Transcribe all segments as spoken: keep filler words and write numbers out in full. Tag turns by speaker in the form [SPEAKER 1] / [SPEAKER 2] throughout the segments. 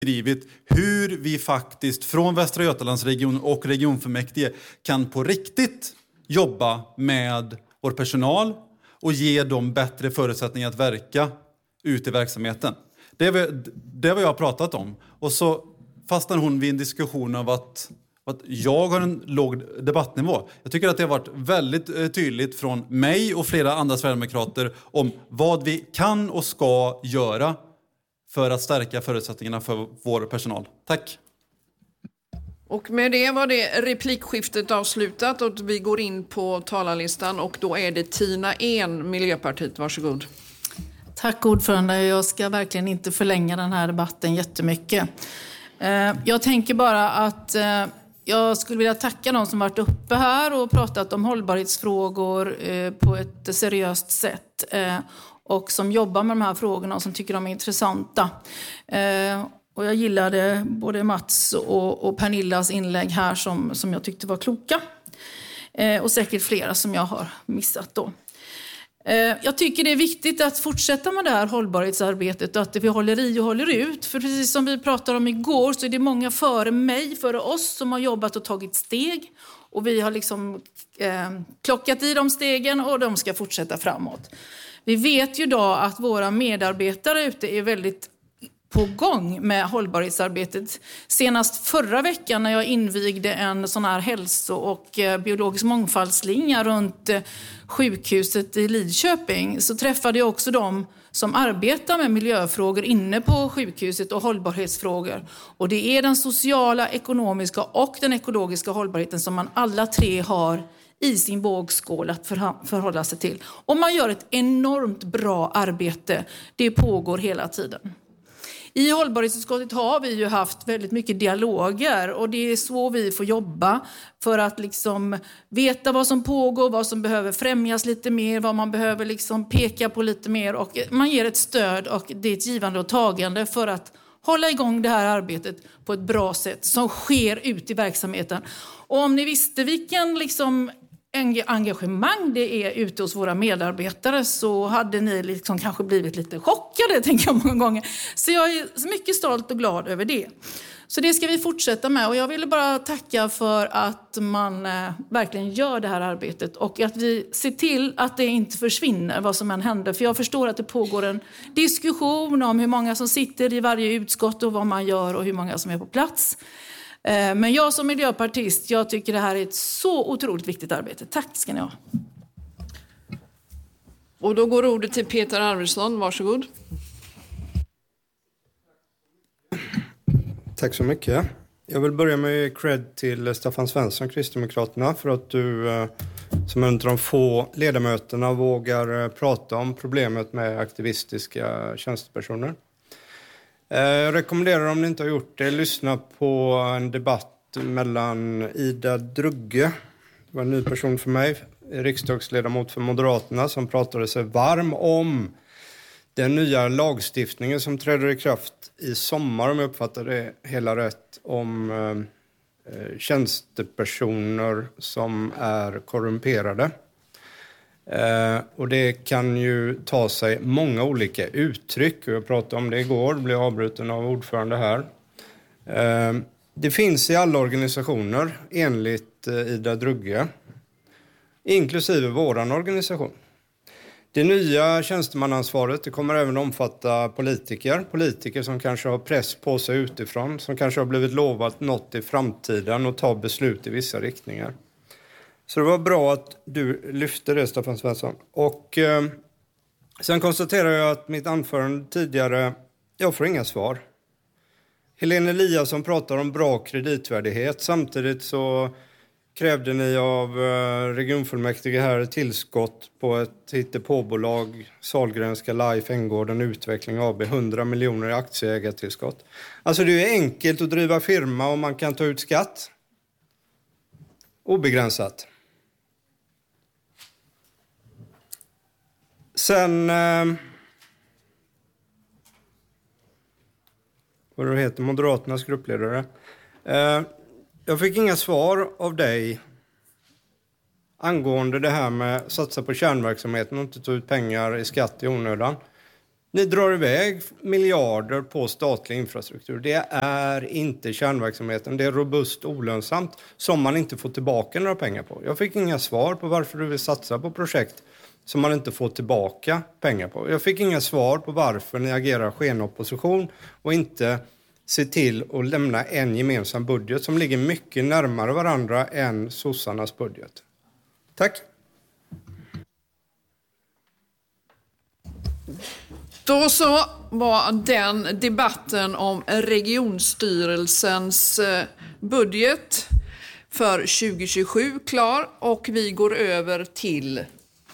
[SPEAKER 1] beskrivit hur vi faktiskt från Västra Götalandsregion och regionfullmäktige kan på riktigt jobba med vår personal och ge dem bättre förutsättningar att verka ute i verksamheten. Det är, det är vad jag har pratat om. Och så fastnar hon vid en diskussion av att, att jag har en låg debattnivå. Jag tycker att det har varit väldigt tydligt från mig och flera andra sverigedemokrater om vad vi kan och ska göra för att stärka förutsättningarna för vår personal. Tack.
[SPEAKER 2] Och med det var det replikskiftet avslutat och vi går in på talarlistan och då är det Tina En, Miljöpartiet. Varsågod.
[SPEAKER 3] Tack ordförande, jag ska verkligen inte förlänga den här debatten jättemycket. Jag tänker bara att jag skulle vilja tacka de som varit uppe här och pratat om hållbarhetsfrågor på ett seriöst sätt och som jobbar med de här frågorna och som tycker de är intressanta. Och jag gillade både Mats och, och Pernillas inlägg här som, som jag tyckte var kloka. Och säkert flera som jag har missat då. Jag tycker det är viktigt att fortsätta med det här hållbarhetsarbetet och att vi håller i och håller ut. För precis som vi pratade om igår så är det många före mig, före oss som har jobbat och tagit steg. Och vi har liksom eh, klockat i de stegen och de ska fortsätta framåt. Vi vet ju då att våra medarbetare ute är väldigt på gång med hållbarhetsarbetet. Senast förra veckan när jag invigde en sån här hälso- och biologisk mångfaldslinje runt sjukhuset i Lidköping så träffade jag också de som arbetar med miljöfrågor inne på sjukhuset och hållbarhetsfrågor. Och det är den sociala, ekonomiska och den ekologiska hållbarheten som man alla tre har i sin vågskål att förhålla sig till. Och man gör ett enormt bra arbete. Det pågår hela tiden. I hållbarhetsutskottet har vi ju haft väldigt mycket dialoger och det är så vi får jobba för att liksom veta vad som pågår, vad som behöver främjas lite mer, vad man behöver liksom peka på lite mer och man ger ett stöd och det är ett givande och tagande för att hålla igång det här arbetet på ett bra sätt som sker ut i verksamheten. Och om ni visste vilken liksom engagemang det är ute hos våra medarbetare så hade ni liksom kanske blivit lite chockade, tänker jag många gånger. Så jag är mycket stolt och glad över det. Så det ska vi fortsätta med och jag ville bara tacka för att man eh, verkligen gör det här arbetet och att vi ser till att det inte försvinner vad som än händer. För jag förstår att det pågår en diskussion om hur många som sitter i varje utskott och vad man gör och hur många som är på plats. Men jag som miljöpartist, jag tycker det här är ett så otroligt viktigt arbete. Tack ska ni ha.
[SPEAKER 2] Och då går ordet till Peter Arvidsson, varsågod.
[SPEAKER 4] Tack så mycket. Jag vill börja med cred till Staffan Svensson, Kristdemokraterna, för att du som en av de få ledamöterna vågar prata om problemet med aktivistiska tjänstepersoner. Jag rekommenderar, om ni inte har gjort det, lyssna på en debatt mellan Ida Drugge, det var en ny person för mig, riksdagsledamot för Moderaterna, som pratade sig varm om den nya lagstiftningen som träder i kraft i sommar, om jag uppfattar det hela rätt, om eh, tjänstepersoner som är korrumperade. Eh, och det kan ju ta sig många olika uttryck. Jag pratade om det igår, blev avbruten av ordförande här. Eh, det finns i alla organisationer enligt eh, Ida Drugge, inklusive våran organisation. Det nya tjänstemannaansvaret, det kommer även omfatta politiker. Politiker som kanske har press på sig utifrån, som kanske har blivit lovat något i framtiden och ta beslut i vissa riktningar. Så det var bra att du lyfte det, Staffan Svensson. Och eh, sen konstaterar jag att mitt anförande tidigare, jag får inga svar. Helene Eliasson pratar om bra kreditvärdighet. Samtidigt så krävde ni av eh, regionfullmäktige här ett tillskott på ett hittepåbolag, Sahlgrenska Life Änggården Utveckling A B, hundra miljoner i aktieägartillskott. Alltså det är enkelt att driva firma och man kan ta ut skatt. Obegränsat. Sen, eh, vad det heter, Moderaternas gruppledare. Eh, jag fick inga svar av dig angående det här med att satsa på kärnverksamheten och inte ta ut pengar i skatt i onödan. Ni drar iväg miljarder på statlig infrastruktur. Det är inte kärnverksamheten. Det är robust olönsamt som man inte får tillbaka några pengar på. Jag fick inga svar på varför du vill satsa på projekt som man inte får tillbaka pengar på. Jag fick inga svar på varför ni agerar skenopposition och inte ser till att lämna en gemensam budget som ligger mycket närmare varandra än sossarnas budget. Tack.
[SPEAKER 2] Då så var den debatten om regionstyrelsens budget för tjugo tjugosju klar och vi går över till...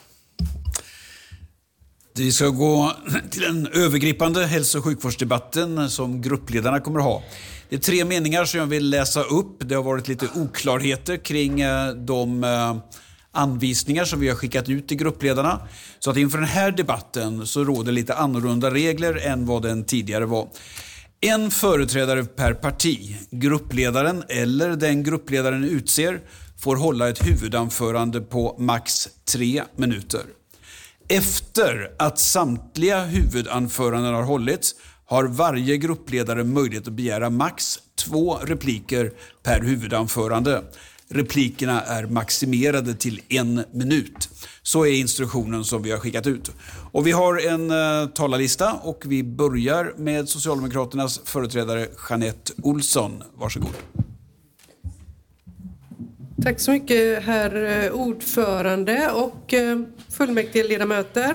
[SPEAKER 5] Vi ska gå till den övergripande hälso- och sjukvårdsdebatten som gruppledarna kommer att ha. Det är tre meningar som jag vill läsa upp. Det har varit lite oklarheter kring de anvisningar som vi har skickat ut till gruppledarna. Så att inför den här debatten så råder lite annorlunda regler än vad den tidigare var. En företrädare per parti, gruppledaren eller den gruppledaren utser, får hålla ett huvudanförande på max tre minuter. Efter att samtliga huvudanföranden har hållits har varje gruppledare möjlighet att begära max två repliker per huvudanförande. Replikerna är maximerade till en minut. Så är instruktionen som vi har skickat ut. Och vi har en uh, talarlista och vi börjar med Socialdemokraternas företrädare Jeanette Olsson. Varsågod.
[SPEAKER 6] Tack så mycket, herr ordförande och fullmäktige ledamöter.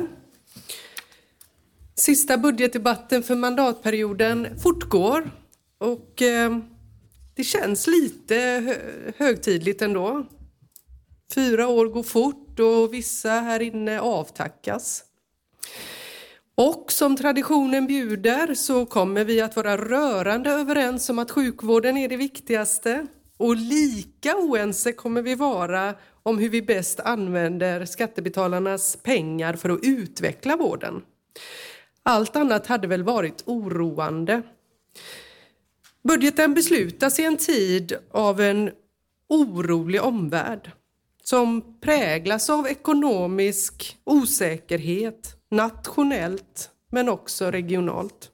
[SPEAKER 6] Sista budgetdebatten för mandatperioden fortgår och det känns lite högtidligt ändå. Fyra år går fort och vissa här inne avtackas. Och som traditionen bjuder så kommer vi att vara rörande överens om att sjukvården är det viktigaste. Och lika oense kommer vi vara om hur vi bäst använder skattebetalarnas pengar för att utveckla vården. Allt annat hade väl varit oroande. Budgeten beslutas i en tid av en orolig omvärld som präglas av ekonomisk osäkerhet nationellt men också regionalt.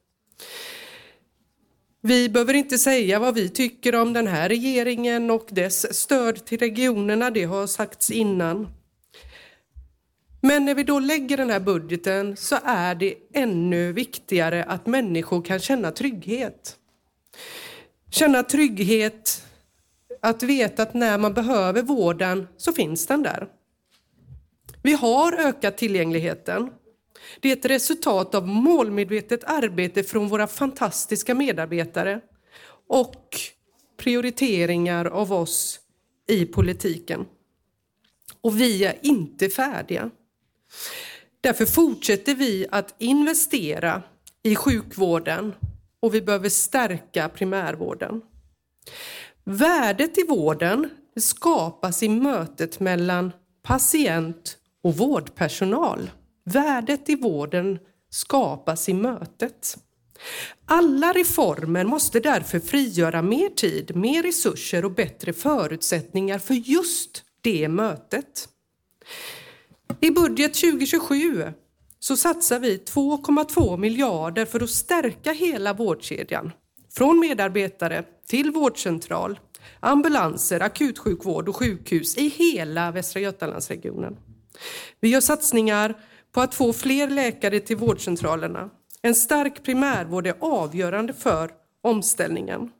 [SPEAKER 6] Vi behöver inte säga vad vi tycker om den här regeringen och dess stöd till regionerna, det har sagts innan. Men när vi då lägger den här budgeten så är det ännu viktigare att människor kan känna trygghet. Känna trygghet att veta att när man behöver vården så finns den där. Vi har ökat tillgängligheten. Det är ett resultat av målmedvetet arbete från våra fantastiska medarbetare och prioriteringar av oss i politiken. Och vi är inte färdiga. Därför fortsätter vi att investera i sjukvården och vi behöver stärka primärvården. Värdet i vården skapas i mötet mellan patient och vårdpersonal. Värdet i vården skapas i mötet. Alla reformer måste därför frigöra mer tid, mer resurser och bättre förutsättningar för just det mötet. I budget tjugo tjugosju så satsar vi två komma två miljarder för att stärka hela vårdkedjan. Från medarbetare till vårdcentral, ambulanser, akutsjukvård och sjukhus i hela Västra Götalandsregionen. Vi gör satsningar på att få fler läkare till vårdcentralerna. En stark primärvård är avgörande för omställningen.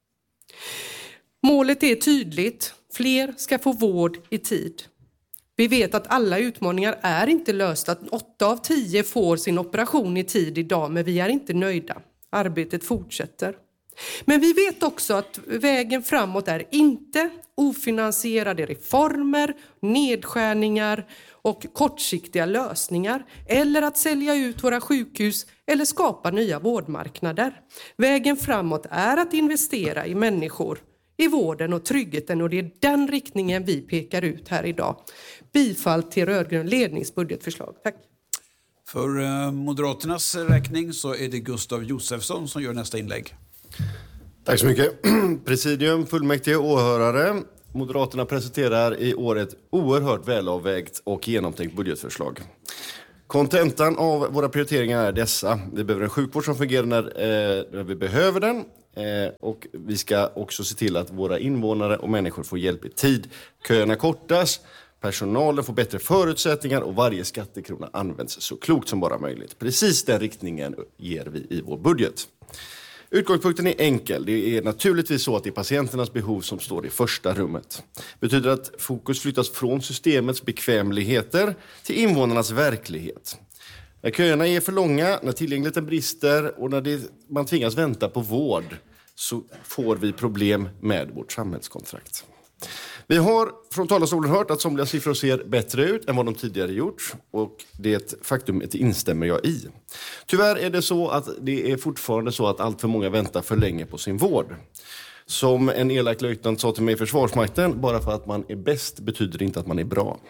[SPEAKER 6] Målet är tydligt. Fler ska få vård i tid. Vi vet att alla utmaningar är inte lösta. Åtta av tio får sin operation i tid idag, men vi är inte nöjda. Arbetet fortsätter. Men vi vet också att vägen framåt är inte ofinansierade reformer, nedskärningar och kortsiktiga lösningar eller att sälja ut våra sjukhus eller skapa nya vårdmarknader. Vägen framåt är att investera i människor, i vården och tryggheten och det är den riktningen vi pekar ut här idag. Bifall till rödgrön ledningsbudgetförslag. Tack.
[SPEAKER 5] För Moderaternas räkning så är det Gustav Josefsson som gör nästa inlägg.
[SPEAKER 7] Tack så mycket. Presidium, fullmäktige, åhörare. Moderaterna presenterar i år ett oerhört välavvägt och genomtänkt budgetförslag. Kontentan av våra prioriteringar är dessa. Vi behöver en sjukvård som fungerar när, eh, när vi behöver den. Eh, och vi ska också se till att våra invånare och människor får hjälp i tid. Köerna kortas, personalen får bättre förutsättningar och varje skattekrona används så klokt som bara möjligt. Precis den riktningen ger vi i vår budget. Utgångspunkten är enkel. Det är naturligtvis så att det är patienternas behov som står i första rummet. Det betyder att fokus flyttas från systemets bekvämligheter till invånarnas verklighet. När köerna är för långa, när tillgängligheten brister och när det, man tvingas vänta på vård så får vi problem med vårt samhällskontrakt. Vi har från talarstolen hört att somliga siffror ser bättre ut än vad de tidigare gjort och det är ett faktum, det instämmer jag i. Tyvärr är det så att det är fortfarande så att allt för många väntar för länge på sin vård. Som en elak löjtnant sa till mig i Försvarsmakten, bara för att man är bäst betyder det inte att man är bra.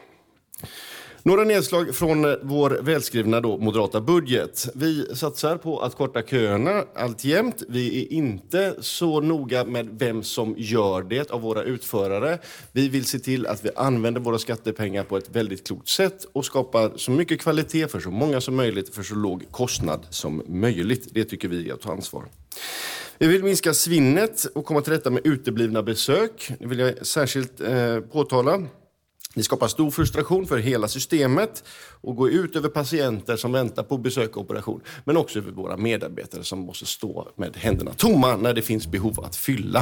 [SPEAKER 7] Några nedslag från vår välskrivna då, moderata budget. Vi satsar på att korta köerna alltjämt. Vi är inte så noga med vem som gör det av våra utförare. Vi vill se till att vi använder våra skattepengar på ett väldigt klokt sätt och skapar så mycket kvalitet för så många som möjligt för så låg kostnad som möjligt. Det tycker vi är att ta ansvar. Vi vill minska svinnet och komma till rätta med uteblivna besök. Det vill jag särskilt eh, påtala. Det skapar stor frustration för hela systemet och går ut över patienter som väntar på besök och operation. Men också över våra medarbetare som måste stå med händerna tomma när det finns behov att fylla.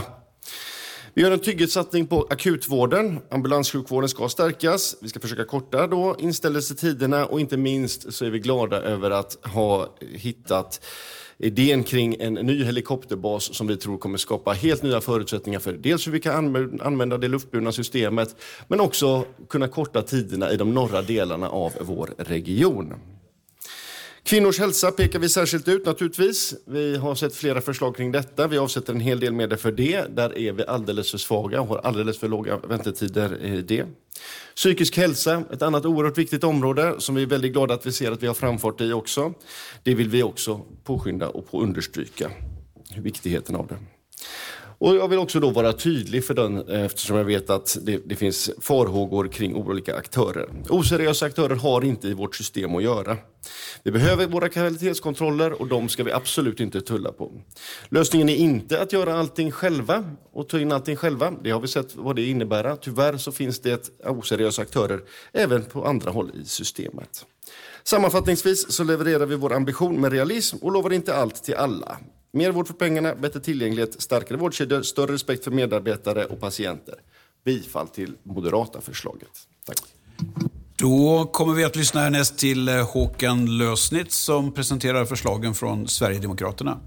[SPEAKER 7] Vi gör en trygghetssatsning på akutvården. Ambulanssjukvården ska stärkas. Vi ska försöka korta då inställelsetiderna och inte minst så är vi glada över att ha hittat idén kring en ny helikopterbas som vi tror kommer skapa helt nya förutsättningar för dels hur vi kan använda det luftburna systemet men också kunna korta tiderna i de norra delarna av vår region. Kvinnors hälsa pekar vi särskilt ut naturligtvis. Vi har sett flera förslag kring detta. Vi avsätter en hel del medel för det. Där är vi alldeles för svaga och har alldeles för låga väntetider i det. Psykisk hälsa, ett annat oerhört viktigt område som vi är väldigt glada att vi ser att vi har framfört i också. Det vill vi också påskynda och på understryka viktigheten av det. Och jag vill också då vara tydlig för den eftersom jag vet att det, det finns farhågor kring olika aktörer. Oseriösa aktörer har inte i vårt system att göra. Vi behöver våra kvalitetskontroller och de ska vi absolut inte tulla på. Lösningen är inte att göra allting själva och ta in allting själva. Det har vi sett vad det innebär. Tyvärr så finns det oseriösa aktörer även på andra håll i systemet. Sammanfattningsvis så levererar vi vår ambition med realism och lovar inte allt till alla. Mer vård för pengarna, bättre tillgänglighet, starkare vårdkedjor, större respekt för medarbetare och patienter. Bifall till moderata förslaget. Tack.
[SPEAKER 5] Då kommer vi att lyssna härnäst till Håkan Lösnitz som presenterar förslagen från Sverigedemokraterna.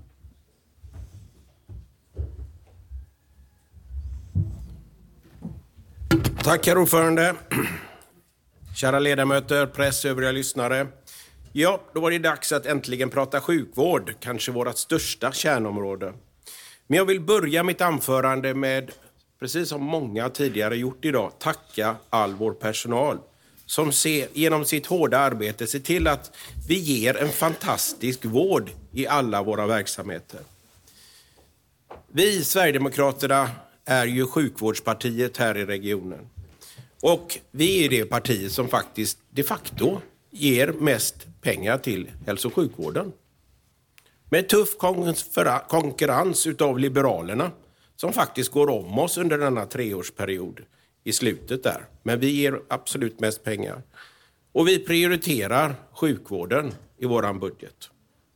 [SPEAKER 8] Tack herr ordförande. Kära ledamöter, press, övriga lyssnare. Ja, då var det dags att äntligen prata sjukvård, kanske vårt största kärnområde. Men jag vill börja mitt anförande med, precis som många tidigare gjort idag, tacka all vår personal som ser, genom sitt hårda arbete ser till att vi ger en fantastisk vård i alla våra verksamheter. Vi Sverigedemokraterna är ju sjukvårdspartiet här i regionen. Och vi är det partiet som faktiskt de facto ger mest pengar till hälso- och sjukvården. Med tuff konkurrens utav Liberalerna som faktiskt går om oss under denna treårsperiod i slutet där. Men vi ger absolut mest pengar. Och vi prioriterar sjukvården i våran budget.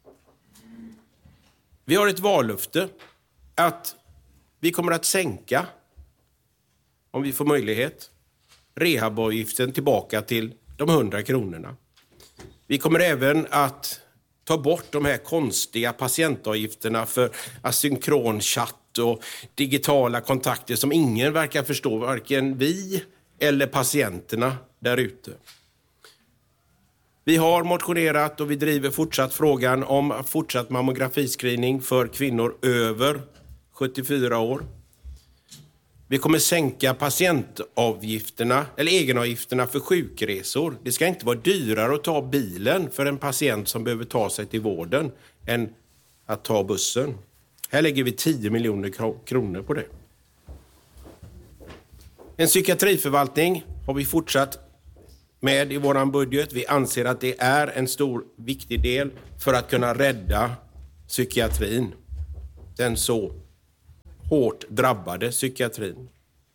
[SPEAKER 8] Vi har ett vallöfte att vi kommer att sänka, om vi får möjlighet, rehabavgiften tillbaka till de hundra kronorna. Vi kommer även att ta bort de här konstiga patientavgifterna för asynkron chatt och digitala kontakter som ingen verkar förstå, varken vi eller patienterna där ute. Vi har motionerat och vi driver fortsatt frågan om fortsatt mammografiscreening för kvinnor över sjuttiofyra år. Vi kommer sänka patientavgifterna eller egenavgifterna för sjukresor. Det ska inte vara dyrare att ta bilen för en patient som behöver ta sig till vården än att ta bussen. Här lägger vi tio miljoner kronor på det. En psykiatriförvaltning har vi fortsatt med i våran budget. Vi anser att det är en stor, viktig del för att kunna rädda psykiatrin. Den så hårt drabbade psykiatrin.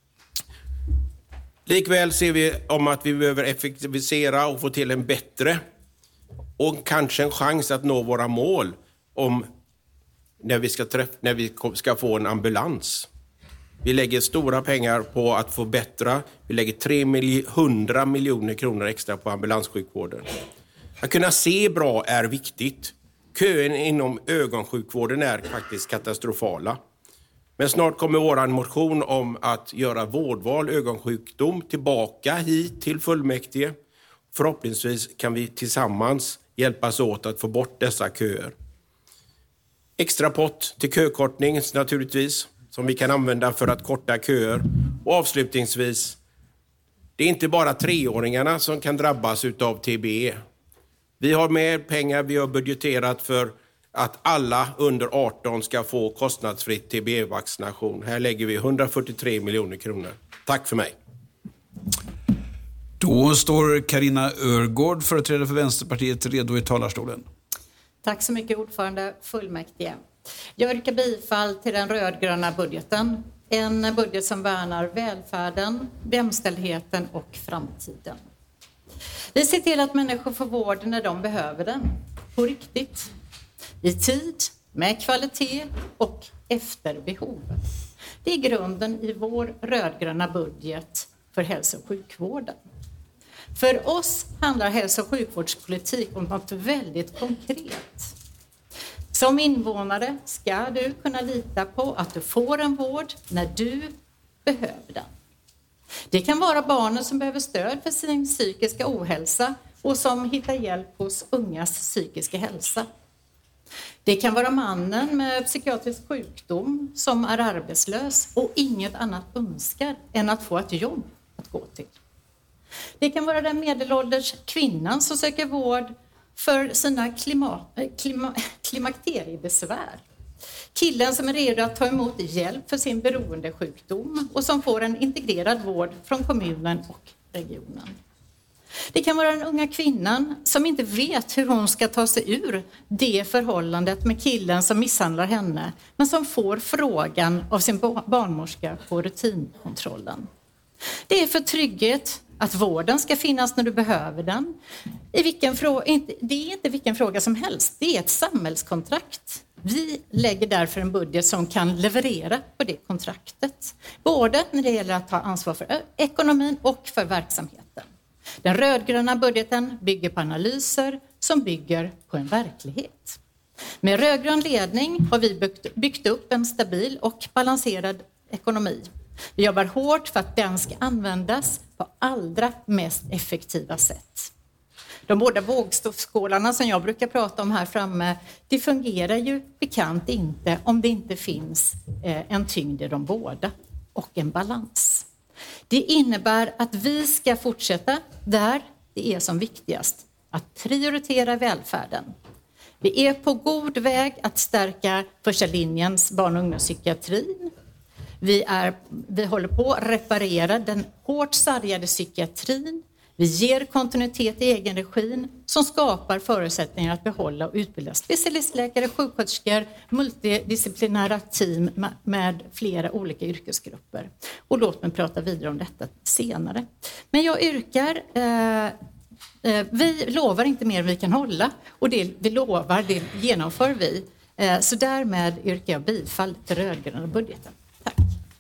[SPEAKER 8] Likväl ser vi om att vi behöver effektivisera och få till en bättre och kanske en chans att nå våra mål om när vi ska, träffa, när vi ska få en ambulans. Vi lägger stora pengar på att förbättra. Vi lägger trehundra miljoner kronor extra på ambulanssjukvården. Att kunna se bra är viktigt. Kön inom ögonsjukvården är faktiskt katastrofala. Men snart kommer våran motion om att göra vårdval ögonsjukdom tillbaka hit till fullmäktige. Förhoppningsvis kan vi tillsammans hjälpas åt att få bort dessa köer. Extra pott till kökortning naturligtvis, som vi kan använda för att korta köer. Och avslutningsvis, det är inte bara treåringarna som kan drabbas av T B E. Vi har mer pengar, vi har budgeterat för att alla under arton ska få kostnadsfritt T B E-vaccination. Här lägger vi hundrafyrtiotre miljoner kronor. Tack för mig.
[SPEAKER 5] Då står Carina Örgård, företrädare för Vänsterpartiet, redo i talarstolen.
[SPEAKER 9] Tack så mycket, ordförande fullmäktige. Jag yrkar bifall till den rödgröna budgeten. En budget som värnar välfärden, jämställdheten och framtiden. Vi ser till att människor får vård när de behöver den. På riktigt. I tid, med kvalitet och efter behov. Det är grunden i vår rödgröna budget för hälso- och sjukvården. För oss handlar hälso- och sjukvårdspolitik om något väldigt konkret. Som invånare ska du kunna lita på att du får en vård när du behöver den. Det kan vara barnen som behöver stöd för sin psykiska ohälsa och som hittar hjälp hos ungas psykiska hälsa. Det kan vara mannen med psykiatrisk sjukdom som är arbetslös och inget annat önskar än att få ett jobb att gå till. Det kan vara den medelålders kvinnan som söker vård för sina klima, klima, klimakteriebesvär. Killen som är redo att ta emot hjälp för sin beroendesjukdom och som får en integrerad vård från kommunen och regionen. Det kan vara den unga kvinnan som inte vet hur hon ska ta sig ur det förhållandet med killen som misshandlar henne, men som får frågan av sin barnmorska på rutinkontrollen. Det är för trygghet att vården ska finnas när du behöver den. I vilken frå- inte, det är inte vilken fråga som helst, det är ett samhällskontrakt. Vi lägger därför en budget som kan leverera på det kontraktet. Både när det gäller att ta ansvar för ekonomin och för verksamheten. Den rödgröna budgeten bygger på analyser som bygger på en verklighet. Med rödgrön ledning har vi byggt, byggt upp en stabil och balanserad ekonomi. Vi jobbar hårt för att den ska användas på allra mest effektiva sätt. De båda vågskålarna som jag brukar prata om här framme, det fungerar ju bekant inte om det inte finns en tyngd i de båda och en balans. Det innebär att vi ska fortsätta där det är som viktigast, att prioritera välfärden. Vi är på god väg att stärka första linjens barn- och ungdomspsykiatrin. Vi, är, vi håller på att reparera den hårt sargade psykiatrin. Vi ger kontinuitet i egenregin som skapar förutsättningar att behålla och utbilda specialistläkare, sjuksköterskor, multidisciplinära team med flera olika yrkesgrupper. Och låt mig prata vidare om detta senare. Men jag yrkar, eh, eh, vi lovar inte mer än vi kan hålla och det vi lovar, det genomför vi. Eh, så därmed yrkar jag bifall till rödgröna budgeten. Tack.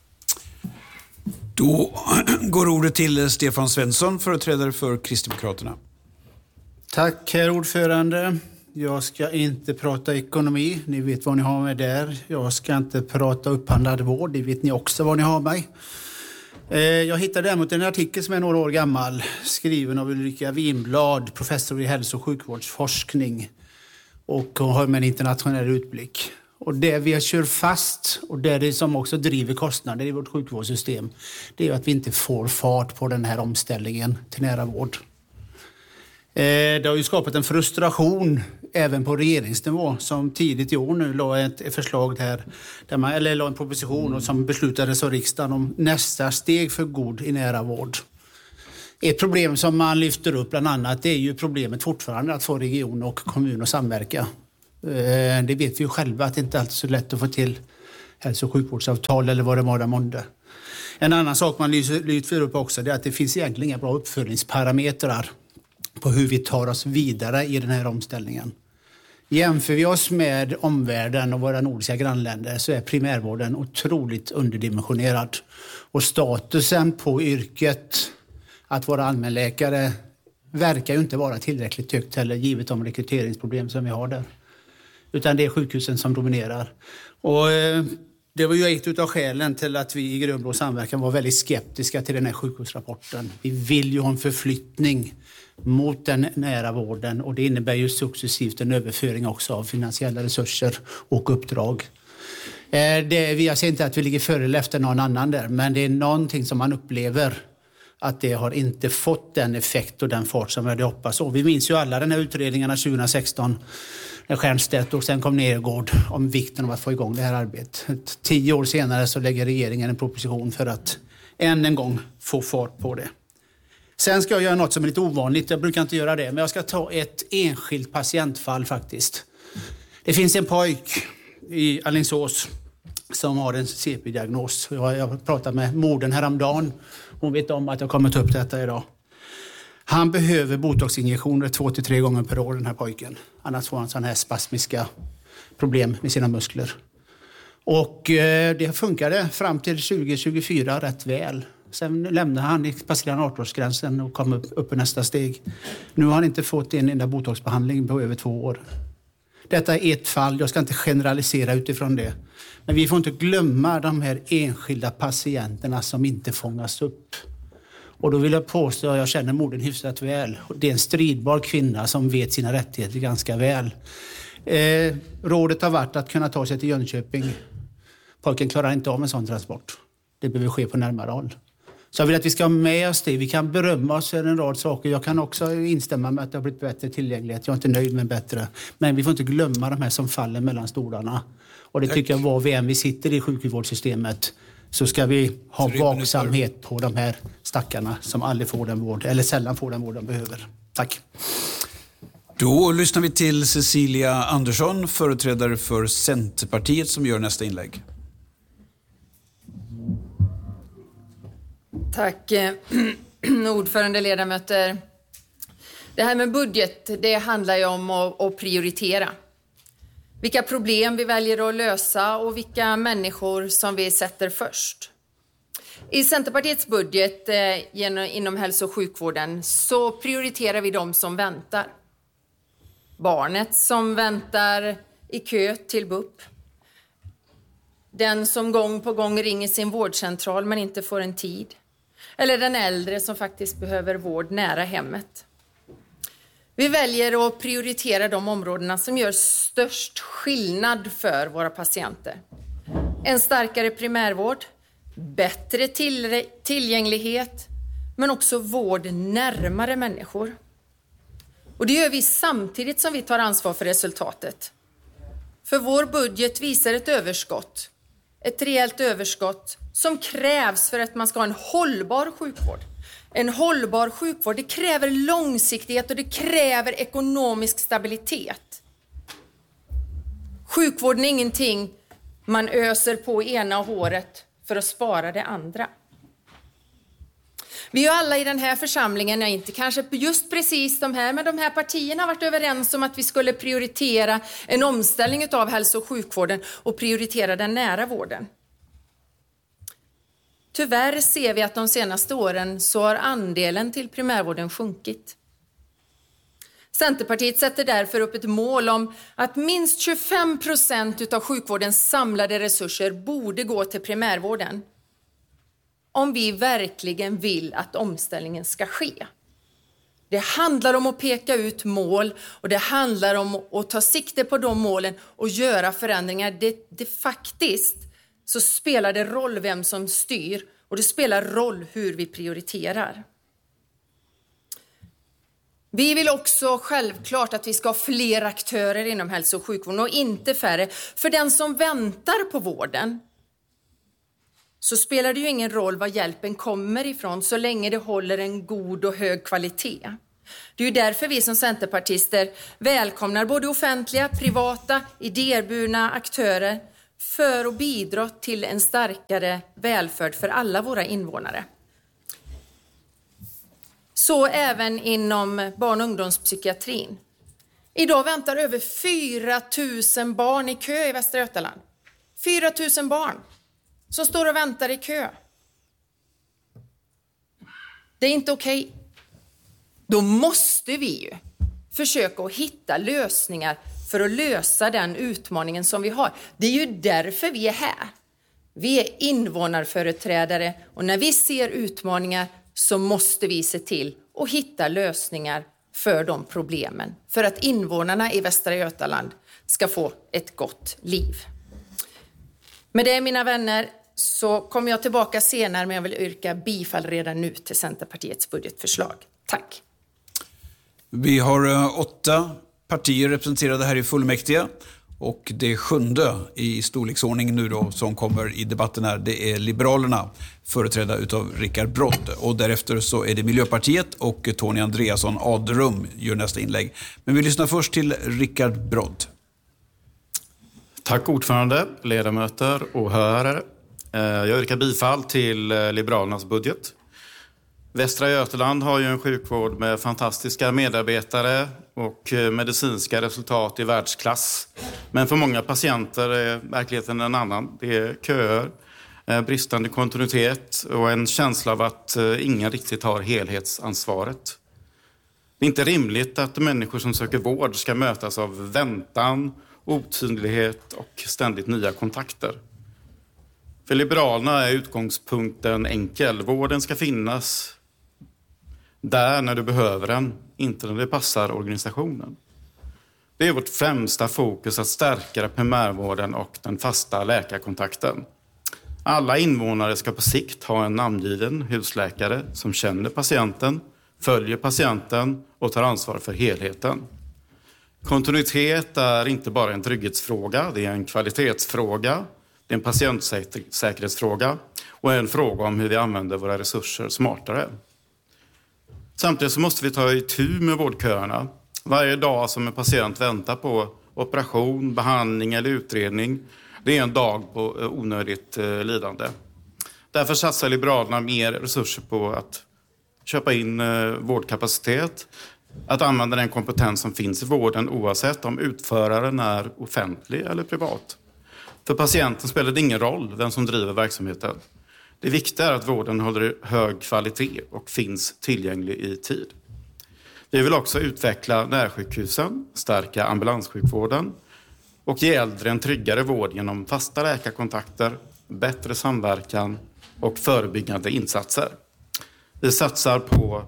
[SPEAKER 5] Då går ordet till Stefan Svensson, företrädare för Kristdemokraterna.
[SPEAKER 10] Tack, herr ordförande. Jag ska inte prata ekonomi, ni vet vad ni har med där. Jag ska inte prata upphandlad vård, det vet ni också vad ni har mig. Jag hittade däremot en artikel som är några år gammal, skriven av Ulrika Winblad, professor i hälso- och sjukvårdsforskning och har med en internationell utblick. Och det vi kör fast och det, det som också driver kostnader i vårt sjukvårdssystem, det är att vi inte får fart på den här omställningen till nära vård. Det har ju skapat en frustration även på regeringsnivå som tidigt i år nu la ett förslag här, där man, eller la en proposition och som beslutades av riksdagen om nästa steg för god i nära vård. Ett problem som man lyfter upp bland annat, det är ju problemet fortfarande att få region och kommun att samverka. Det vet vi ju själva att det inte alltid är så lätt att få till hälso- och sjukvårdsavtal eller vad det var där månde. En annan sak man lyfter upp också är att det finns egentligen inga bra uppföljningsparametrar på hur vi tar oss vidare i den här omställningen. Jämför vi oss med omvärlden och våra nordiska grannländer så är primärvården otroligt underdimensionerad. Och statusen på yrket att vara allmänläkare verkar ju inte vara tillräckligt högt heller, givet de rekryteringsproblem som vi har där. Utan det är sjukhusen som dominerar. Och eh, det var ju ett av skälen till att vi i Grönblå samverkan var väldigt skeptiska till den här sjukhusrapporten. Vi vill ju ha en förflyttning mot den nära vården och det innebär ju successivt en överföring också av finansiella resurser och uppdrag. Eh, det, jag säger inte att vi ligger före eller efter någon annan där, men det är någonting som man upplever att det har inte fått den effekt och den fart som vi hade hoppats. Och vi minns ju alla den här utredningarna tjugohundrasexton när Stiernstedt och sen kom Nergård om vikten av att få igång det här arbetet. Tio år senare så lägger regeringen en proposition för att än en gång få fart på det. Sen ska jag göra något som är lite ovanligt, jag brukar inte göra det, men jag ska ta ett enskilt patientfall faktiskt. Det finns en pojk i Alingsås som har en C P-diagnos. Jag har pratat med modern häromdagen. Hon vet om att jag kommer ta upp detta idag. Han behöver botoxinjektioner två till tre gånger per år, den här pojken. Annars får han sådana här spasmiska problem med sina muskler. Och eh, det funkade fram till tjugo tjugofyra rätt väl. Sen lämnade han i passerade arton-årsgränsen och kom upp, upp i nästa steg. Nu har han inte fått en enda botoxbehandling på över två år. Detta är ett fall, jag ska inte generalisera utifrån det. Men vi får inte glömma de här enskilda patienterna som inte fångas upp. Och då vill jag påstå, jag känner modern hyfsat väl. Det är en stridbar kvinna som vet sina rättigheter ganska väl. Eh, rådet har varit att kunna ta sig till Jönköping. Pojken klarar inte av en sån transport. Det behöver ske på närmare håll. Så jag vill att vi ska ha med oss det. Vi kan berömma oss för en rad saker. Jag kan också instämma med att det har blivit bättre tillgänglighet. Jag är inte nöjd med bättre. Men vi får inte glömma de här som faller mellan stolarna. Och det Tack. tycker jag var vi än vi sitter i sjukvårdssystemet så ska vi ha Tre vaksamhet minuter. på de här stackarna som aldrig får den vård eller sällan får den vård de behöver. Tack.
[SPEAKER 5] Då lyssnar vi till Cecilia Andersson, företrädare för Centerpartiet, som gör nästa inlägg.
[SPEAKER 11] Tack, ordförande, ledamöter. Det här med budget, det handlar ju om att, att prioritera. Vilka problem vi väljer att lösa och vilka människor som vi sätter först. I Centerpartiets budget eh, inom hälso- och sjukvården så prioriterar vi de som väntar. Barnet som väntar i kö till B U P. Den som gång på gång ringer sin vårdcentral men inte får en tid. Eller den äldre som faktiskt behöver vård nära hemmet. Vi väljer att prioritera de områdena som gör störst skillnad för våra patienter. En starkare primärvård, bättre till- tillgänglighet, men också vård närmare människor. Och det gör vi samtidigt som vi tar ansvar för resultatet. För vår budget visar ett överskott, ett rejält överskott som krävs för att man ska ha en hållbar sjukvård. En hållbar sjukvård, det kräver långsiktighet och det kräver ekonomisk stabilitet. Sjukvården är ingenting man öser på ena håret för att spara det andra. Vi är alla i den här församlingen, inte kanske just precis de här, men de här partierna har varit överens om att vi skulle prioritera en omställning av hälso- och sjukvården och prioritera den nära vården. Tyvärr ser vi att de senaste åren så har andelen till primärvården sjunkit. Centerpartiet sätter därför upp ett mål om att minst tjugofem procent av sjukvårdens samlade resurser borde gå till primärvården. Om vi verkligen vill att omställningen ska ske. Det handlar om att peka ut mål och det handlar om att ta sikte på de målen och göra förändringar. Det, det faktiskt så spelar det roll vem som styr och det spelar roll hur vi prioriterar. Vi vill också självklart att vi ska ha fler aktörer inom hälso- och sjukvården och inte färre. För den som väntar på vården så spelar det ju ingen roll var hjälpen kommer ifrån så länge det håller en god och hög kvalitet. Det är ju därför vi som centerpartister välkomnar både offentliga, privata, idéburna aktörer för att bidra till en starkare välfärd för alla våra invånare. Så även inom barn- och ungdomspsykiatrin. Idag väntar över fyra tusen barn i kö i Västra Götaland. fyra tusen barn som står och väntar i kö. Det är inte okej. Då måste vi ju försöka att hitta lösningar för att lösa den utmaningen som vi har. Det är ju därför vi är här. Vi är invånarföreträdare och när vi ser utmaningar så måste vi se till att hitta lösningar för de problemen. För att invånarna i Västra Götaland ska få ett gott liv. Med det, mina vänner, så kommer jag tillbaka senare, men jag vill yrka bifall redan nu till Centerpartiets budgetförslag. Tack.
[SPEAKER 5] Vi har åtta partier representerade här i fullmäktige och det sjunde i storleksordning nu då som kommer i debatten här, det är Liberalerna, företrädda utav Rickard Brodd, och därefter så är det Miljöpartiet och Tony Andreasson Adrum gör nästa inlägg. Men vi lyssnar först till Rickard Brodd.
[SPEAKER 12] Tack ordförande, ledamöter och åhörare. Jag yrkar bifall till Liberalernas budget. Västra Götaland har ju en sjukvård med fantastiska medarbetare och medicinska resultat i världsklass. Men för många patienter är verkligheten en annan. Det är köer, bristande kontinuitet och en känsla av att ingen riktigt har helhetsansvaret. Det är inte rimligt att människor som söker vård ska mötas av väntan, otydlighet och ständigt nya kontakter. För Liberalerna är utgångspunkten enkel. Vården ska finnas där när du behöver den, inte när det passar organisationen. Det är vårt främsta fokus att stärka primärvården och den fasta läkarkontakten. Alla invånare ska på sikt ha en namngiven husläkare som känner patienten, följer patienten och tar ansvar för helheten. Kontinuitet är inte bara en trygghetsfråga, det är en kvalitetsfråga, det är en patientsäkerhetsfråga och en fråga om hur vi använder våra resurser smartare. Samtidigt så måste vi ta itu med vårdköerna. Varje dag som en patient väntar på operation, behandling eller utredning, det är en dag på onödigt lidande. Därför satsar Liberalerna mer resurser på att köpa in vårdkapacitet, att använda den kompetens som finns i vården oavsett om utföraren är offentlig eller privat. För patienten spelar det ingen roll vem som driver verksamheten. Det viktiga är att vården håller hög kvalitet och finns tillgänglig i tid. Vi vill också utveckla närsjukhusen, stärka ambulanssjukvården och ge äldre en tryggare vård genom fasta läkarkontakter, bättre samverkan och förebyggande insatser. Vi satsar på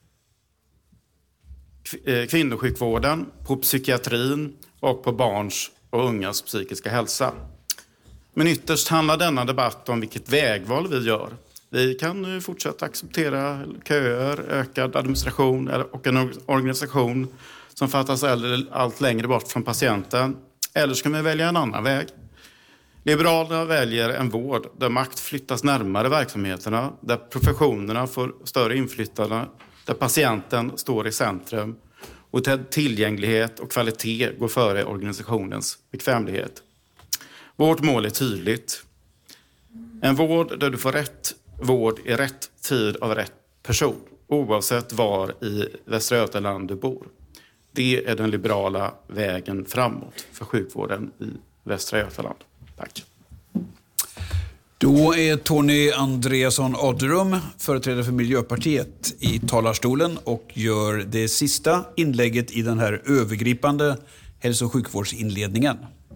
[SPEAKER 12] kvinnosjukvården, på psykiatrin och på barns och ungas psykiska hälsa. Men ytterst handlar denna debatt om vilket vägval vi gör. Vi kan nu fortsätta acceptera köer, ökad administration och en organisation som fattas allt längre bort från patienten. Eller ska vi välja en annan väg? Liberalerna väljer en vård där makt flyttas närmare verksamheterna, där professionerna får större inflytande, där patienten står i centrum och där tillgänglighet och kvalitet går före organisationens bekvämlighet. Vårt mål är tydligt. En vård där du får rätt vård i rätt tid av rätt person, oavsett var i Västra Götaland du bor. Det är den liberala vägen framåt för sjukvården i Västra Götaland. Tack.
[SPEAKER 5] Då är Tony Andreasson Adrum, företrädare för Miljöpartiet, i talarstolen och gör det sista inlägget i den här övergripande hälso- och sjukvårdsinledningen.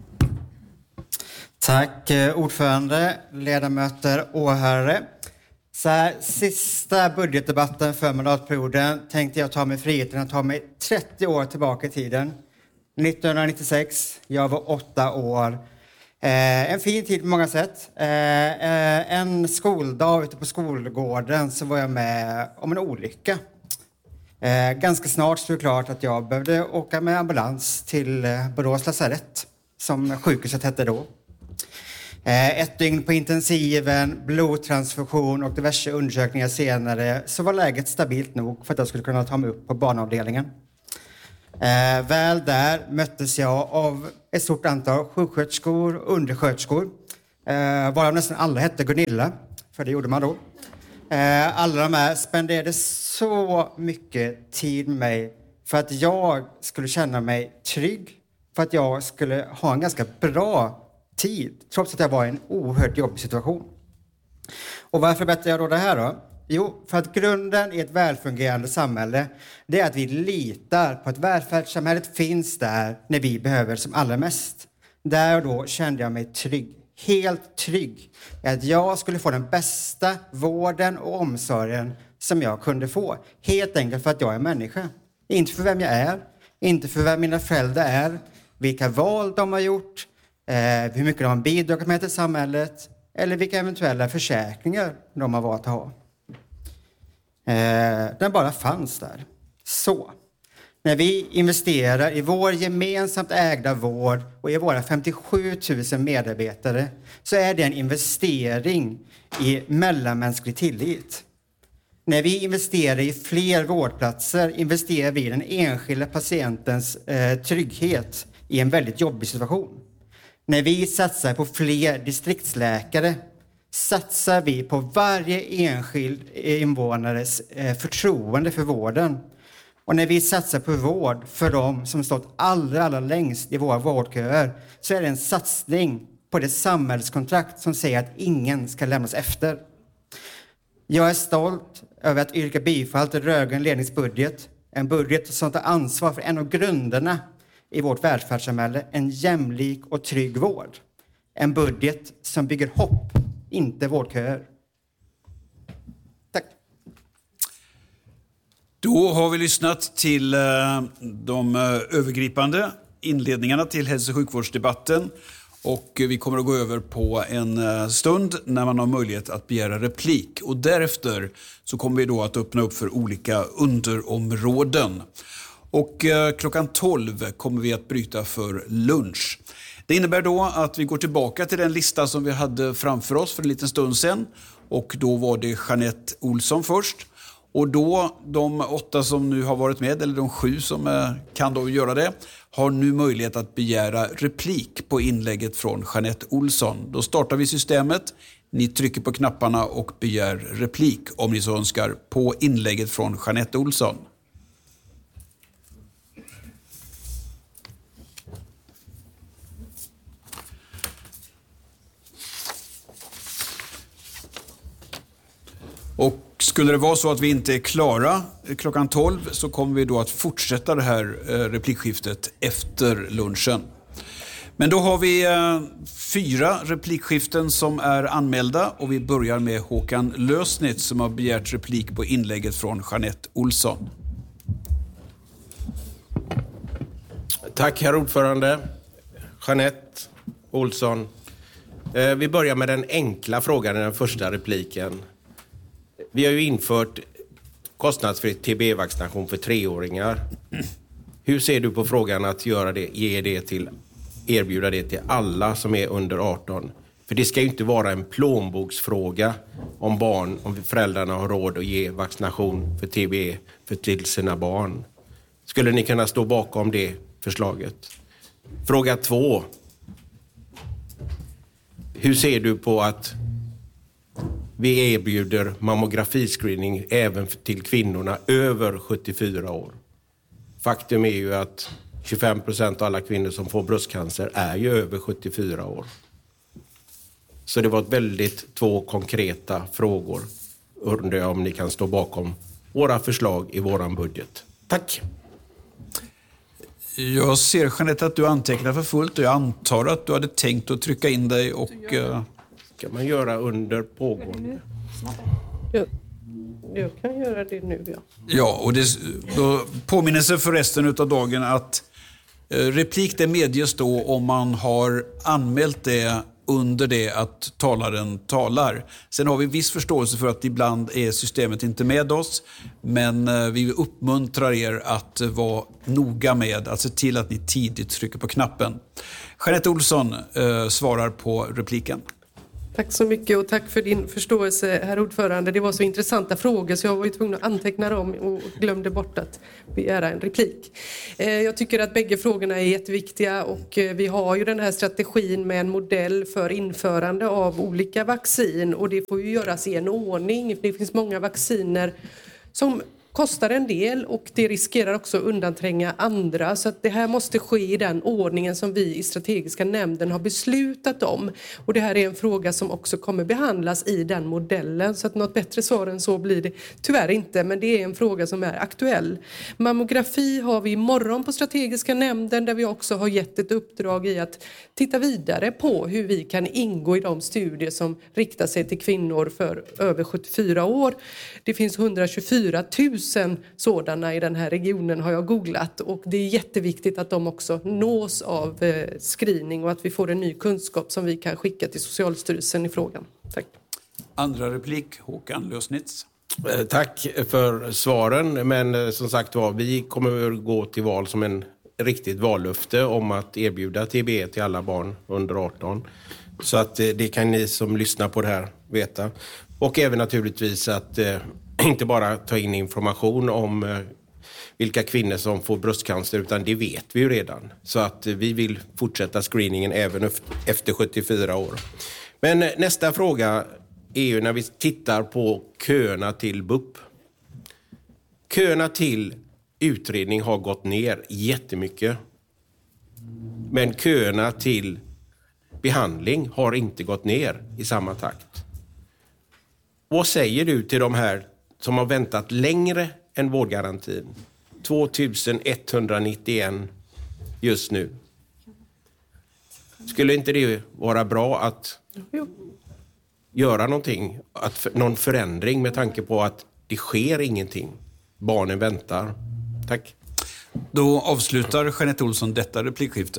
[SPEAKER 13] Tack ordförande, ledamöter, åhörare. Så här, sista budgetdebatten för mandatperioden tänkte jag ta mig friheten att ta mig trettio år tillbaka i tiden. nittonhundranittiosex, jag var åtta år. Eh, en fin tid på många sätt. Eh, eh, en skoldag ute på skolgården så var jag med om en olycka. Eh, ganska snart stod det klart att jag behövde åka med ambulans till eh, Borås lasarett, som sjukhuset hette då. Ett dygn på intensiven, blodtransfusion och diverse undersökningar senare så var läget stabilt nog för att jag skulle kunna ta mig upp på barnavdelningen. Eh, väl där möttes jag av ett stort antal sjuksköterskor och undersköterskor. Eh, varav nästan alla hette Gunilla, för det gjorde man då. Eh, alla de här spenderade så mycket tid med mig för att jag skulle känna mig trygg. För att jag skulle ha en ganska bra tid, trots att jag var i en oerhört jobbig situation. Och varför berättar jag då det här då? Jo, för att grunden i ett välfungerande samhälle, det är att vi litar på att välfärdssamhället finns där när vi behöver som allra mest. Där och då kände jag mig trygg, helt trygg, att jag skulle få den bästa vården och omsorgen som jag kunde få. Helt enkelt för att jag är människa. Inte för vem jag är, inte för vem mina föräldrar är, vilka val de har gjort, eh, hur mycket de har bidragit med till samhället eller vilka eventuella försäkringar de har valt att ha. Eh, den bara fanns där. Så, när vi investerar i vår gemensamt ägda vård och i våra femtiosju tusen medarbetare så är det en investering i mellanmänsklig tillit. När vi investerar i fler vårdplatser investerar vi i den enskilda patientens eh, trygghet i en väldigt jobbig situation. När vi satsar på fler distriktsläkare satsar vi på varje enskild invånares eh, förtroende för vården. Och när vi satsar på vård för dem som stått allra, allra längst i våra vårdköer så är det en satsning på det samhällskontrakt som säger att ingen ska lämnas efter. Jag är stolt över att yrka bifall till rödgrön ledningsbudget. En budget som tar ansvar för en av grunderna i vårt välfärdssamhälle, en jämlik och trygg vård. En budget som bygger hopp, inte vårdköer. Tack.
[SPEAKER 5] Då har vi lyssnat till de övergripande inledningarna till hälso- och sjukvårdsdebatten. Och vi kommer att gå över på en stund när man har möjlighet att begära replik. Och därefter så kommer vi då att öppna upp för olika underområden. Och klockan tolv kommer vi att bryta för lunch. Det innebär då att vi går tillbaka till den lista som vi hade framför oss för en liten stund sedan. Och då var det Jeanette Olsson först. Och då, de åtta som nu har varit med, eller de sju som kan då göra det, har nu möjlighet att begära replik på inlägget från Jeanette Olsson. Då startar vi systemet. Ni trycker på knapparna och begär replik om ni så önskar på inlägget från Jeanette Olsson. Och skulle det vara så att vi inte är klara klockan tolv så kommer vi då att fortsätta det här replikskiftet efter lunchen. Men då har vi fyra replikskiften som är anmälda och vi börjar med Håkan Lösnitz som har begärt replik på inlägget från Jeanette Olsson.
[SPEAKER 8] Tack herr ordförande. Jeanette Olsson. Vi börjar med den enkla frågan i den första repliken. Vi har ju infört kostnadsfri T B E-vaccination för treåringar. Hur ser du på frågan att göra det, ge det till, erbjuda det till alla som är under arton? För det ska ju inte vara en plånboksfråga om barn, om föräldrarna har råd att ge vaccination för T B E för till sina barn. Skulle ni kunna stå bakom det förslaget? Fråga två. Hur ser du på att vi erbjuder mammografiscreening även till kvinnorna över sjuttiofyra år? Faktum är ju att tjugofem procent av alla kvinnor som får bröstcancer är ju över sjuttiofyra år. Så det var ett väldigt två konkreta frågor. Undrar jag om ni kan stå bakom våra förslag i våran budget. Tack!
[SPEAKER 5] Jag ser Jeanette att du antecknar för fullt och jag antar att du hade tänkt att trycka in dig och...
[SPEAKER 8] Kan man göra under pågående?
[SPEAKER 6] Jag, jag kan göra det nu, ja.
[SPEAKER 5] Ja, och det då påminner sig för resten av dagen att eh, replik det medges då om man har anmält det under det att talaren talar. Sen har vi viss förståelse för att ibland är systemet inte med oss, men eh, vi uppmuntrar er att eh, vara noga med att se till att ni tidigt trycker på knappen. Jeanette Olsson eh, svarar på repliken.
[SPEAKER 6] Tack så mycket och tack för din förståelse, herr ordförande. Det var så intressanta frågor så jag var ju tvungen att anteckna dem och glömde bort att begära en replik. Jag tycker att bägge frågorna är jätteviktiga och vi har ju den här strategin med en modell för införande av olika vaccin och det får ju göras i en ordning. Det finns många vacciner som kostar en del och det riskerar också att undantränga andra. Så att det här måste ske i den ordningen som vi i strategiska nämnden har beslutat om. Och det här är en fråga som också kommer behandlas i den modellen. Så att något bättre svar än så blir det tyvärr inte. Men det är en fråga som är aktuell. Mammografi har vi imorgon på strategiska nämnden där vi också har gett ett uppdrag i att titta vidare på hur vi kan ingå i de studier som riktar sig till kvinnor för över sjuttiofyra år. Det finns hundratjugofyra tusen sådana i den här regionen har jag googlat och det är jätteviktigt att de också nås av eh, screening och att vi får en ny kunskap som vi kan skicka till Socialstyrelsen i frågan. Tack.
[SPEAKER 5] Andra replik, Håkan Lösnitz.
[SPEAKER 8] Tack för svaren, men som sagt var, vi kommer att gå till val som en riktigt vallöfte om att erbjuda T B E till alla barn under arton. Så att det kan ni som lyssnar på det här veta. Och även naturligtvis att eh, inte bara ta in information om eh, vilka kvinnor som får bröstcancer, utan det vet vi ju redan. Så att eh, vi vill fortsätta screeningen även efter sjuttiofyra år. Men eh, nästa fråga är ju när vi tittar på köerna till B U P. Köerna till utredning har gått ner jättemycket. Men köerna till behandling har inte gått ner i samma takt. Vad säger du till de här som har väntat längre än vårdgarantin? tvåtusen etthundranittioen just nu. Skulle inte det vara bra att göra någonting, att, någon förändring med tanke på att det sker ingenting? Barnen väntar. Tack.
[SPEAKER 5] Då avslutar Jeanette Olsson detta replikskifte.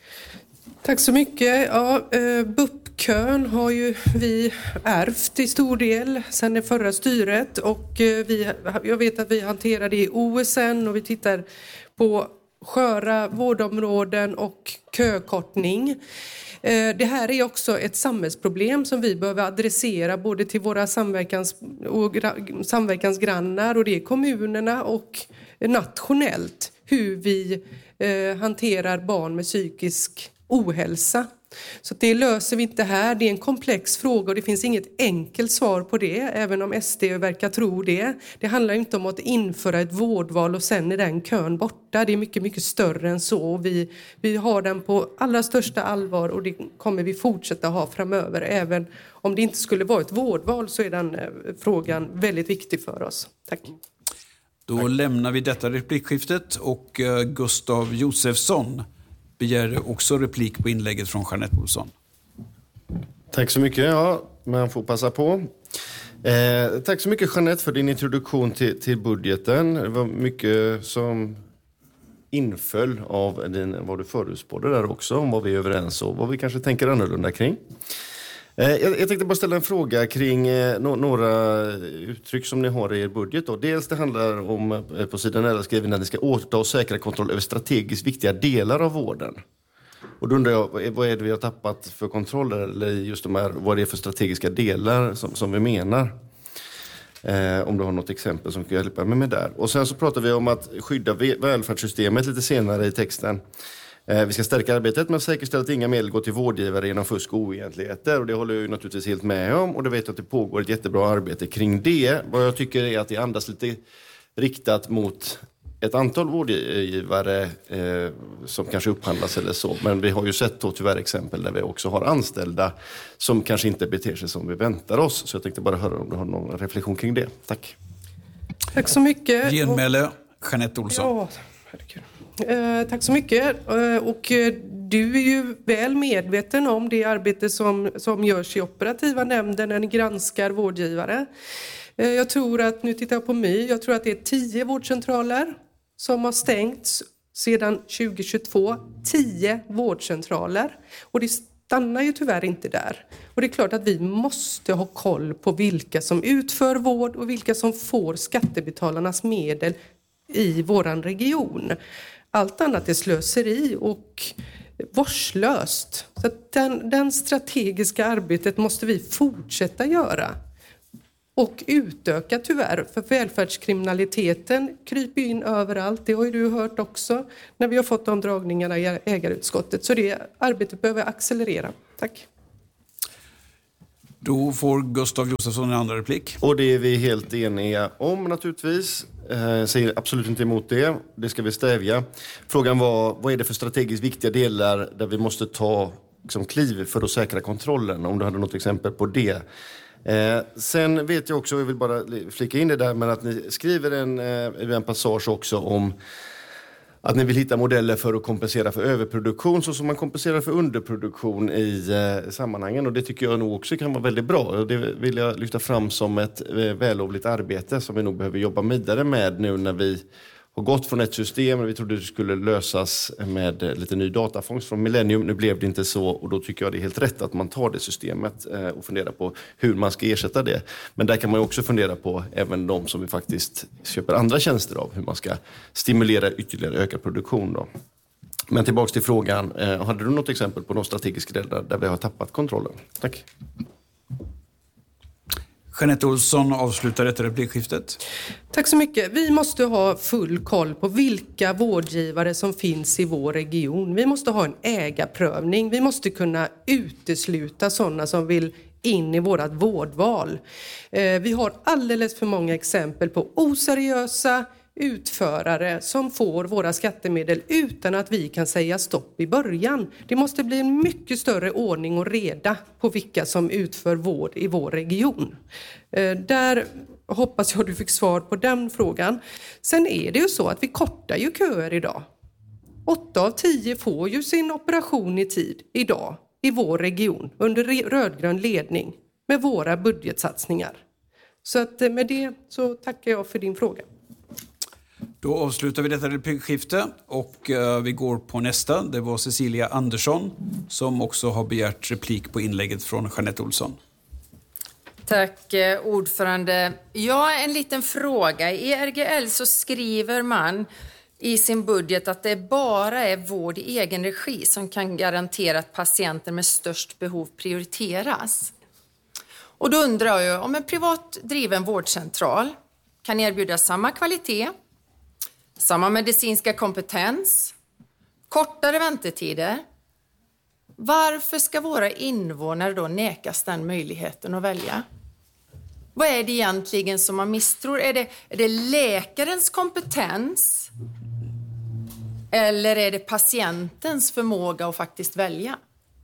[SPEAKER 6] Tack så mycket. Ja, B U P-kön har ju vi ärvt i stor del sedan det förra styret och vi, jag vet att vi hanterar det i O S N och vi tittar på sköra vårdområden och kökortning. Det här är också ett samhällsproblem som vi behöver adressera både till våra samverkans, och samverkansgrannar och det är kommunerna och nationellt hur vi eh, hanterar barn med psykisk ohälsa. Så det löser vi inte här. Det är en komplex fråga och det finns inget enkelt svar på det, även om S D verkar tro det. Det handlar inte om att införa ett vårdval och sen är den kön borta. Det är mycket, mycket större än så. Vi, vi har den på allra största allvar och det kommer vi fortsätta ha framöver. Även om det inte skulle vara ett vårdval så är den eh, frågan väldigt viktig för oss. Tack.
[SPEAKER 5] Då Tack. lämnar vi detta replikskiftet och uh, Gustav Josefsson begär också replik på inlägget från Jeanette Olsson.
[SPEAKER 7] Tack så mycket. Ja, man får passa på. Eh, tack så mycket Jeanette för din introduktion till, till budgeten. Det var mycket som inföll av din, vad du förutspådde där också, om vad vi är överens om, vad vi kanske tänker annorlunda kring. Eh, jag, jag tänkte bara ställa en fråga kring eh, no, några uttryck som ni har i er budget. Då. Dels det handlar om, eh, på sidan elva skriver att ni ska återta och säkra kontroll över strategiskt viktiga delar av vården. Och då undrar jag, vad är det vi har tappat för kontroller? Eller just de här, vad är det för strategiska delar som, som vi menar? Eh, om du har något exempel som kan hjälpa mig med där. Och sen så pratar vi om att skydda välfärdssystemet lite senare i texten. Eh, vi ska stärka arbetet med att säkerställa att inga medel går till vårdgivare genom fusk och oegentligheter. Och det håller jag ju naturligtvis helt med om. Och det vet jag att det pågår ett jättebra arbete kring det. Vad jag tycker är att det andas lite riktat mot ett antal vårdgivare eh, som kanske upphandlas eller så. Men vi har ju sett då tyvärr exempel där vi också har anställda som kanske inte beter sig som vi väntar oss. Så jag tänkte bara höra om du har någon reflektion kring det. Tack.
[SPEAKER 6] Tack så mycket.
[SPEAKER 5] Genmäle, Jeanette Olsson.
[SPEAKER 6] Ja, herregud. Eh, tack så mycket. Eh, och eh, du är ju väl medveten om det arbete som, som görs i operativa nämnden när ni granskar vårdgivare. Eh, jag tror att, nu tittar jag på mig, jag tror att det är tio vårdcentraler som har stängts sedan tjugo tjugotvå. Tio vårdcentraler. Och det stannar ju tyvärr inte där. Och det är klart att vi måste ha koll på vilka som utför vård och vilka som får skattebetalarnas medel i våran region. Allt annat är slöseri och vårdslöst. Så att den, den strategiska arbetet måste vi fortsätta göra. Och utöka tyvärr, för välfärdskriminaliteten kryper in överallt. Det har ju du hört också när vi har fått de dragningarna i ägarutskottet. Så det arbetet behöver accelerera. Tack.
[SPEAKER 5] Då får Gustav Josefsson en andra replik.
[SPEAKER 7] Och det är vi helt eniga om naturligtvis. Eh, säger absolut inte emot det. Det ska vi stävja. Frågan var, vad är det för strategiskt viktiga delar där vi måste ta liksom, kliv för att säkra kontrollen? Om du hade något exempel på det. Eh, sen vet jag också, jag vill bara flika in det där, men att ni skriver en, eh, en passage också om att ni vill hitta modeller för att kompensera för överproduktion så som man kompenserar för underproduktion i eh, sammanhangen. Och det tycker jag nog också kan vara väldigt bra. Och det vill jag lyfta fram som ett eh, vällovligt arbete som vi nog behöver jobba vidare med nu när vi har gått från ett system och vi trodde det skulle lösas med eh, lite ny datafångst från Millennium. Nu blev det inte så och då tycker jag det är helt rätt att man tar det systemet eh, och funderar på hur man ska ersätta det. Men där kan man också fundera på även de som vi faktiskt köper andra tjänster av, hur man ska stimulera ytterligare ökad produktion då. Men tillbaks till frågan, eh, hade du något exempel på någon strategisk del där, där vi har tappat kontrollen? Tack.
[SPEAKER 5] Jeanette Olsson avslutar detta replikskiftet.
[SPEAKER 6] Tack så mycket. Vi måste ha full koll på vilka vårdgivare som finns i vår region. Vi måste ha en ägarprövning. Vi måste kunna utesluta sådana som vill in i vårat vårdval. Vi har alldeles för många exempel på oseriösa utförare som får våra skattemedel utan att vi kan säga stopp i början. Det måste bli en mycket större ordning och reda på vilka som utför vård i vår region. Där hoppas jag du fick svar på den frågan. Sen är det ju så att vi kortar ju köer idag. Åtta av tio får ju sin operation i tid idag i vår region under rödgrön ledning med våra budgetsatsningar. Så att med det så tackar jag för din fråga.
[SPEAKER 5] Då avslutar vi detta replikskifte och uh, vi går på nästa. Det var Cecilia Andersson som också har begärt replik på inlägget från Jeanette Olsson.
[SPEAKER 11] Tack ordförande. Ja, en liten fråga. I R G L så skriver man i sin budget att det bara är vård i egen regi som kan garantera att patienter med störst behov prioriteras. Och då undrar jag ju, om en privat driven vårdcentral kan erbjuda samma kvalitet, samma medicinska kompetens, kortare väntetider. Varför ska våra invånare då nekas den möjligheten att välja? Vad är det egentligen som man misstror? Är det, är det läkarens kompetens? Eller är det patientens förmåga att faktiskt välja?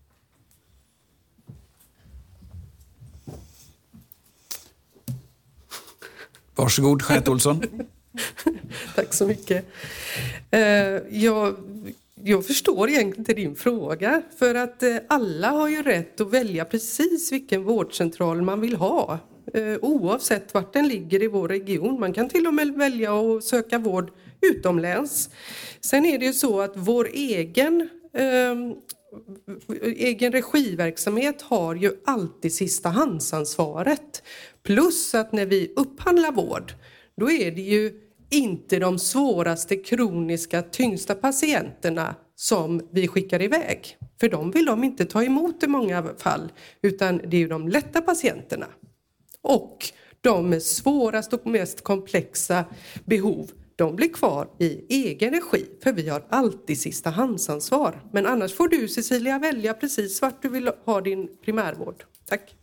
[SPEAKER 5] Varsågod, Jeanette Olsson.
[SPEAKER 6] Tack så mycket. Uh, jag, jag förstår egentligen inte din fråga. För att uh, alla har ju rätt att välja precis vilken vårdcentral man vill ha. Uh, oavsett vart den ligger i vår region. Man kan till och med välja att söka vård utomläns. Sen är det ju så att vår egen... Uh, egen regiverksamhet har ju alltid sistahandsansvaret. Plus att när vi upphandlar vård, då är det ju inte de svåraste, kroniska, tyngsta patienterna som vi skickar iväg. För de vill de inte ta emot i många fall, utan det är ju de lätta patienterna. Och de med svårast och mest komplexa behov, de blir kvar i egen regi, för vi har alltid sistahandsansvar. Men annars får du, Cecilia, välja precis vart du vill ha din primärvård. Tack.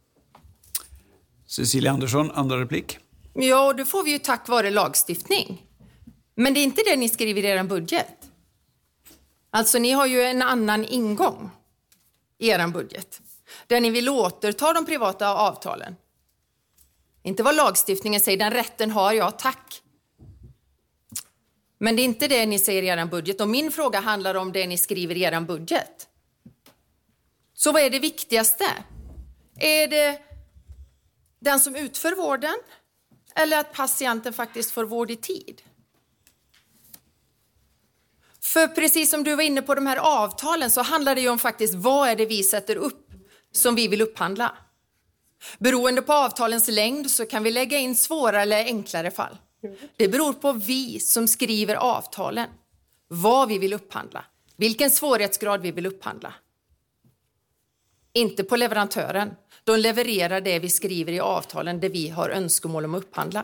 [SPEAKER 5] Cecilia Andersson, andra replik.
[SPEAKER 11] Ja, då får vi ju tack vare lagstiftning. Men det är inte det ni skriver i er budget. Alltså, ni har ju en annan ingång i er budget. Där ni vill återta de privata avtalen. Inte vad lagstiftningen säger, den rätten har jag, tack. Men det är inte det ni säger i er budget. Och min fråga handlar om det ni skriver i er budget. Så vad är det viktigaste? Är det den som utför vården? Eller att patienten faktiskt får vård i tid? För precis som du var inne på de här avtalen så handlar det ju om faktiskt vad är det vi sätter upp som vi vill upphandla. Beroende på avtalens längd så kan vi lägga in svårare eller enklare fall. Det beror på vi som skriver avtalen, vad vi vill upphandla. vilken svårighetsgrad vi vill upphandla. Inte på leverantören. De levererar det vi skriver i avtalen där vi har önskemål om att upphandla.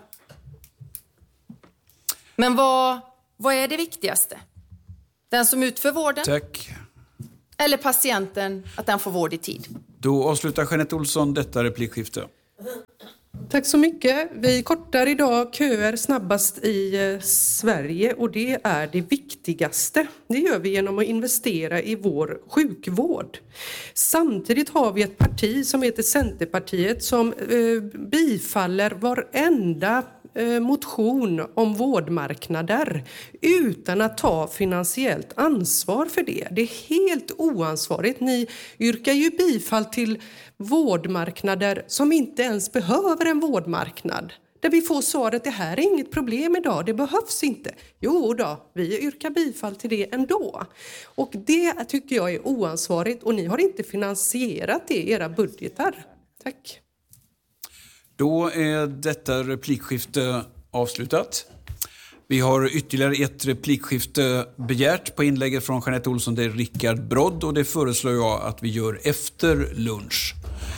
[SPEAKER 11] Men vad, vad är det viktigaste? Den som utför vården?
[SPEAKER 5] Tack.
[SPEAKER 11] Eller patienten, att den får vård i tid?
[SPEAKER 5] Då avslutar Jeanette Olsson detta replikskifte.
[SPEAKER 6] Tack så mycket. Vi kortar idag köer snabbast i eh, Sverige och det är det viktigaste. Det gör vi genom att investera i vår sjukvård. Samtidigt har vi ett parti som heter Centerpartiet som eh, bifaller varenda eh, motion om vårdmarknader utan att ta finansiellt ansvar för det. Det är helt oansvarigt. Ni yrkar ju bifall till vårdmarknader som inte ens behöver en vårdmarknad. Där vi får svaret, det här är inget problem idag, det behövs inte. Jo då, vi yrkar bifall till det ändå. Och det tycker jag är oansvarigt och ni har inte finansierat det i era budgetar. Tack.
[SPEAKER 5] Då är detta replikskifte avslutat. Vi har ytterligare ett replikskifte begärt på inlägget från Jeanette Olsson. Det är Rickard Brodd och det föreslår jag att vi gör efter lunch.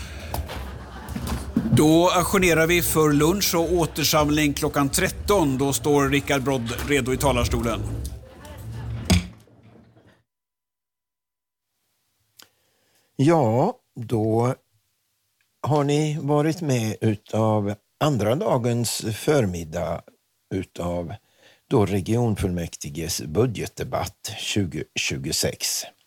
[SPEAKER 5] Då ajournerar vi för lunch och återsamling klockan tretton. Då står Rickard Brodd redo i talarstolen.
[SPEAKER 14] Ja, då har ni varit med utav andra dagens förmiddag utav då regionfullmäktiges budgetdebatt tjugo tjugosex.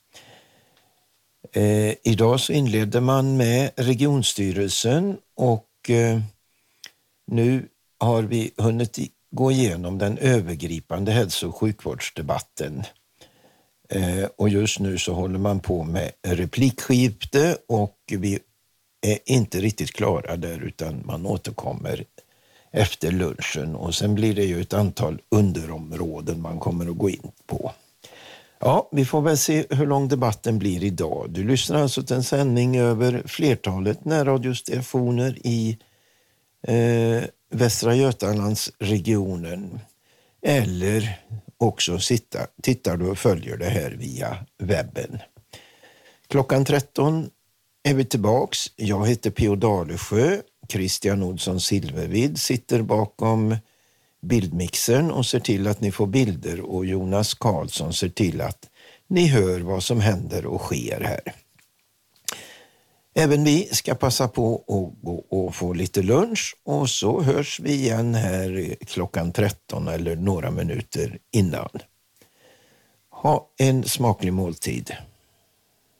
[SPEAKER 14] Eh, idag så inledde man med regionstyrelsen och eh, nu har vi hunnit gå igenom den övergripande hälso- och sjukvårdsdebatten. Eh, och just nu så håller man på med replikskifte och vi är inte riktigt klara där utan man återkommer efter lunchen och sen blir det ju ett antal underområden man kommer att gå in på. Ja, vi får väl se hur lång debatten blir idag. Du lyssnar alltså till en sändning över flertalet närradiostationer i eh, Västra Götalandsregionen. Eller också sitta, tittar du och följer det här via webben. Klockan tretton är vi tillbaks. Jag heter P O Dalesjö. Christian Olsson Silvervid sitter bakom bildmixern och ser till att ni får bilder och Jonas Karlsson ser till att ni hör vad som händer och sker här. Även vi ska passa på att gå och få lite lunch och så hörs vi igen här klockan tretton eller några minuter innan. Ha en smaklig måltid.